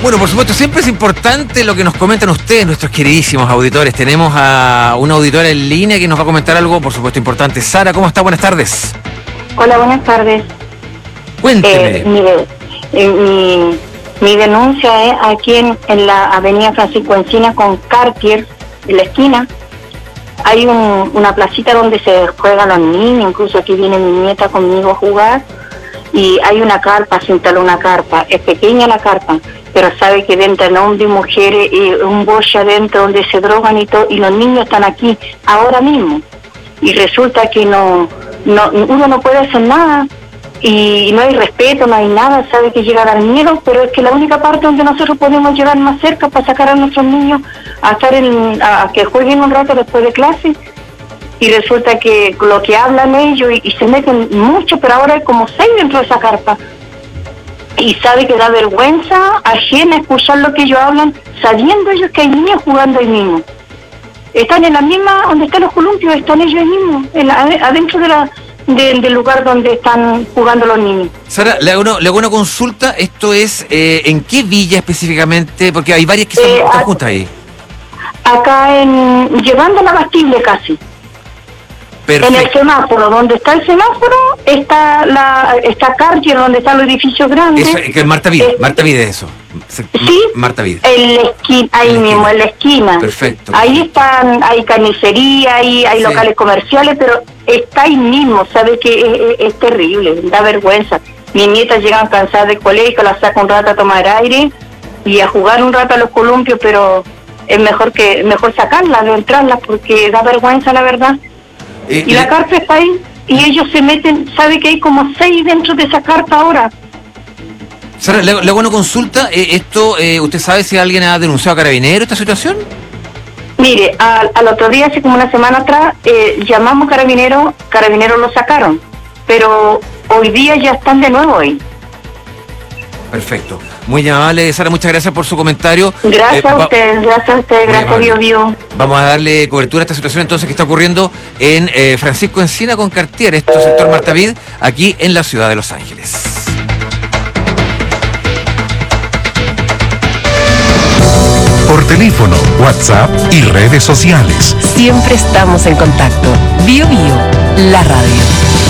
Bueno, por supuesto, siempre es importante lo que nos comentan ustedes, nuestros queridísimos auditores. Tenemos a una auditora en línea que nos va a comentar algo, por supuesto, importante. Sara, ¿cómo está? Buenas tardes. Hola, buenas tardes. Cuénteme. Mire, mi denuncia es aquí en la avenida Francisco Encina con Cartier, en la esquina. Hay una placita donde se juegan los niños, incluso aquí viene mi nieta conmigo a jugar. Y hay una carpa, se instaló una carpa, es pequeña la carpa, pero sabe que dentro hombres y mujeres y un boche adentro donde se drogan y todo, y los niños están aquí ahora mismo. Y resulta que uno no puede hacer nada, y no hay respeto, no hay nada, sabe que llega a dar miedo, pero es que la única parte donde nosotros podemos llegar más cerca para sacar a nuestros niños a estar a que jueguen un rato después de clase. Y resulta que lo que hablan ellos y se meten mucho, pero ahora hay como 6 dentro de esa carpa. Y sabe que da vergüenza ajena escuchar lo que ellos hablan, sabiendo ellos que hay niños jugando ahí mismo. Están en la misma, donde están los columpios, están ellos ahí mismos, adentro del lugar donde están jugando los niños. Sara, le hago una consulta. Esto es, ¿en qué villa específicamente? Porque hay varias que están juntas ahí. Acá llegando a la Bastille casi. Perfecto. En el semáforo, donde está el semáforo, está Cartier, donde están los edificios grandes. Eso, que es Marta Vide, eso. Sí, Marta Vide. En la esquina, ahí mismo, en la esquina. Perfecto. Ahí hay carnicería, hay locales comerciales, pero está ahí mismo, sabe que es terrible, da vergüenza. Mis nietas llegan cansadas del colegio, las saco un rato a tomar aire y a jugar un rato a los columpios, pero es mejor sacarlas, de entrarlas, porque da vergüenza, la verdad. Y la carpa está ahí, y ellos se meten, sabe que hay como 6 dentro de esa carpa ahora. Sara, le hago una consulta. ¿Usted sabe si alguien ha denunciado a Carabineros esta situación? Mire, al otro día, hace como una semana atrás, llamamos Carabineros lo sacaron, pero hoy día ya están de nuevo ahí. Perfecto. Muy amable, Sara, muchas gracias por su comentario. Gracias a usted, gracias Dios. Vamos a darle cobertura a esta situación entonces que está ocurriendo en Francisco Encina con Cartier, esto sector Marta Vid, aquí en la ciudad de Los Ángeles. Por teléfono, WhatsApp y redes sociales. Siempre estamos en contacto. Bio, la radio.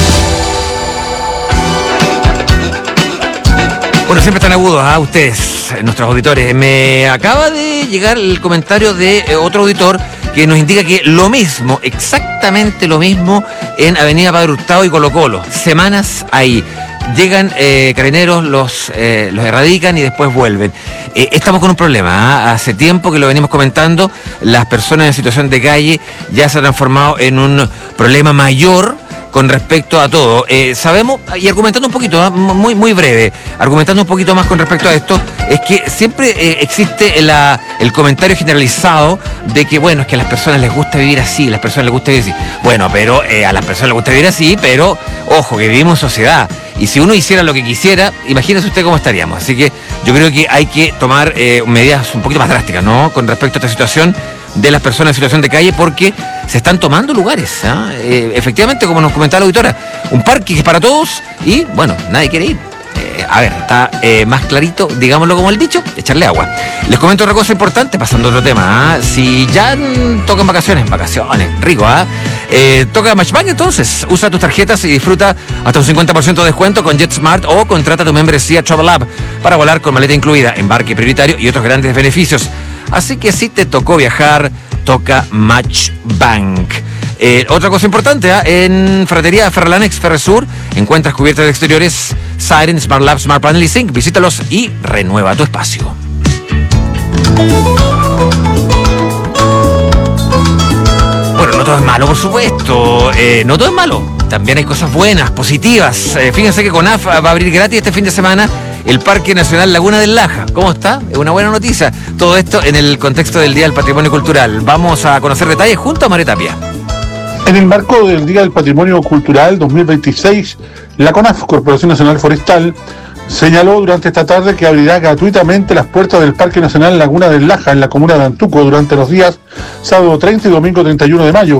Bueno, siempre están agudos, ustedes, nuestros auditores. Me acaba de llegar el comentario de otro auditor que nos indica que lo mismo, exactamente lo mismo en Avenida Padre Hurtado y Colo Colo. Semanas ahí. Llegan carabineros, los erradican y después vuelven. Estamos con un problema. Hace tiempo que lo venimos comentando. Las personas en situación de calle ya se han transformado en un problema mayor con respecto a todo. Sabemos, y argumentando un poquito, muy, muy breve, argumentando un poquito más con respecto a esto, es que siempre existe el comentario generalizado de que, bueno, es que a las personas les gusta vivir así, Bueno, pero a las personas les gusta vivir así, pero, ojo, que vivimos en sociedad. Y si uno hiciera lo que quisiera, imagínese usted cómo estaríamos. Así que yo creo que hay que tomar medidas un poquito más drásticas, ¿no?, con respecto a esta situación de las personas en situación de calle, porque se están tomando lugares, efectivamente, como nos comentaba la auditora, un parque que es para todos y, bueno, nadie quiere ir. Está más clarito, digámoslo como el dicho, echarle agua. Les comento otra cosa importante, pasando a otro tema. Si ya tocan vacaciones, rico, toca Matchbank, entonces usa tus tarjetas y disfruta hasta un 50% de descuento con JetSmart o contrata tu membresía Travel App para volar con maleta incluida, embarque prioritario y otros grandes beneficios. Así que si te tocó viajar, toca Matchbank. Otra cosa importante, en Ferretería Ferralanex Ferresur encuentras cubiertas de exteriores Siren, Smart Lab, Smart Panel y Zinc. Visítalos y renueva tu espacio. Bueno, no todo es malo, por supuesto. No todo es malo. También hay cosas buenas, positivas. Fíjense que CONAF va a abrir gratis este fin de semana el Parque Nacional Laguna del Laja. ¿Cómo está? Es una buena noticia. Todo esto en el contexto del Día del Patrimonio Cultural. Vamos a conocer detalles junto a María Tapia. En el marco del Día del Patrimonio Cultural 2026, la CONAF, Corporación Nacional Forestal, señaló durante esta tarde que abrirá gratuitamente las puertas del Parque Nacional Laguna del Laja en la comuna de Antuco durante los días sábado 30 y domingo 31 de mayo.